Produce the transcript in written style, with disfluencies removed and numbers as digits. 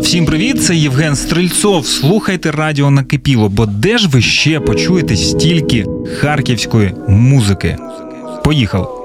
Всім привіт, це Євген Стрельцов. Слухайте радіо Накипіло, бо де ж ви ще почуєте стільки харківської музики? Поїхали!